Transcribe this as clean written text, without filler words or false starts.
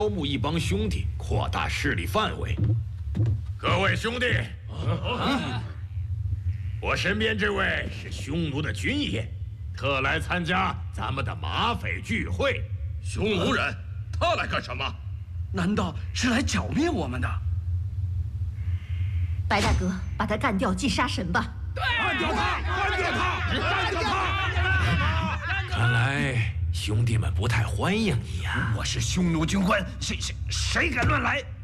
招募一帮兄弟，扩大势力范围。各位兄弟，我身边这位是匈奴的军爷，特来参加咱们的马匪聚会。 匈奴人，他来干什么？ 难道是来剿灭我们的？ 白大哥，把他干掉，祭杀神吧！ 干掉他！干掉他！干掉他！ 看来兄弟们不太欢迎你呀。 我是匈奴军官，谁敢乱来？